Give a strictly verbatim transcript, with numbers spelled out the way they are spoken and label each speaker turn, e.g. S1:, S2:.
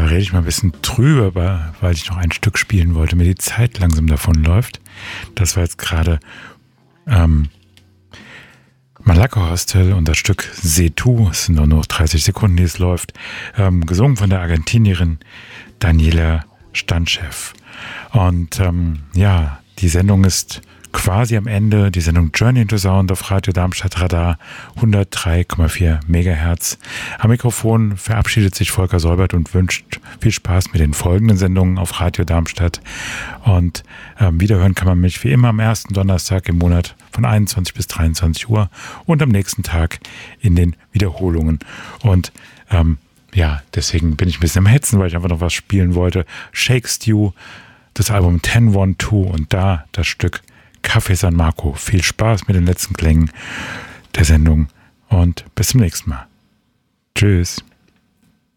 S1: rede ich mal ein bisschen drüber, weil ich noch ein Stück spielen wollte, mir die Zeit langsam davonläuft. Das war jetzt gerade ähm, Malacca Hostel und das Stück Setu, es sind nur noch dreißig Sekunden, die es läuft, ähm, gesungen von der Argentinierin Daniela Stanchev. Und ähm, ja, die Sendung ist quasi am Ende, die Sendung Journey into Sound auf Radio Darmstadt Radar hundertdrei Komma vier Megahertz. Am Mikrofon verabschiedet sich Volker Säubert und wünscht viel Spaß mit den folgenden Sendungen auf Radio Darmstadt. Und ähm, wiederhören kann man mich wie immer am ersten Donnerstag im Monat von einundzwanzig bis dreiundzwanzig Uhr und am nächsten Tag in den Wiederholungen. Und ähm, ja, deswegen bin ich ein bisschen am Hetzen, weil ich einfach noch was spielen wollte. Shake Stew, das Album zehn eins zwei und da das Stück Café San Marco. Viel Spaß mit den letzten Klängen der Sendung und bis zum nächsten Mal. Tschüss.